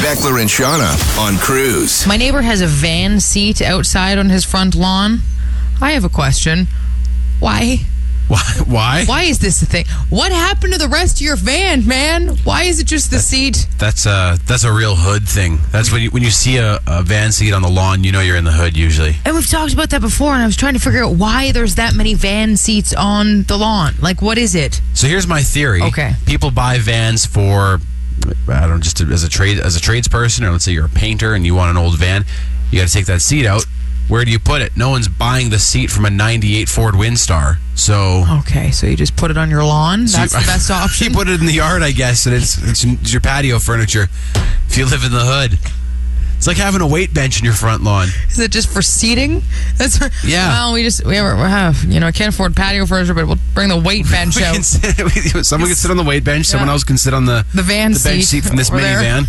Beckler and Shauna on Cruise. My neighbor has a van seat outside on his front lawn. I have a question. Why? Why? Why is this a thing? What happened to the rest of your van, man? Why is it just the seat? That's a real hood thing. That's when you see a van seat on the lawn, you know you're in the hood usually. And we've talked about that before, and I was trying to figure out why there's that many van seats on the lawn. Like, what is it? So here's my theory. Okay. People buy vans for, I don't know, just as a tradesperson, or let's say you're a painter and you want an old van, you got to take that seat out. Where do you put it? No one's buying the seat from a 98 Ford Windstar. So Okay, so you just put it on your lawn? That's the best option? You put it in the yard, I guess, and it's your patio furniture if you live in the hood. It's like having a weight bench in your front lawn. Is it just for seating? Yeah. Well, we have, I can't afford patio furniture, but we'll bring the weight bench out. Someone can sit on the weight bench. Someone else can sit on the bench seat from this minivan.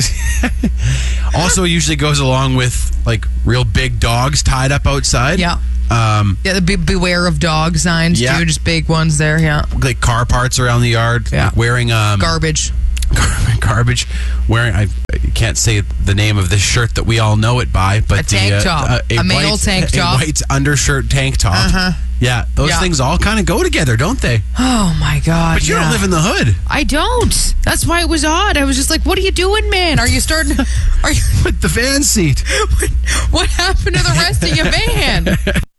Also, usually goes along with like real big dogs tied up outside. Yeah. The beware of dog signs too, just big ones there. Yeah. Like car parts around the yard. Yeah. Like wearing garbage. Wearing, I can't say the name of this shirt that we all know it by, but a tank top, a male tank top, a white undershirt tank top. Yeah, those things all kind of go together, don't they? Oh my God! But you don't live in the hood. I don't. That's why it was odd. I was just like, "What are you doing, man? Are you starting? Are you with the van seat? What happened to the rest of your van?"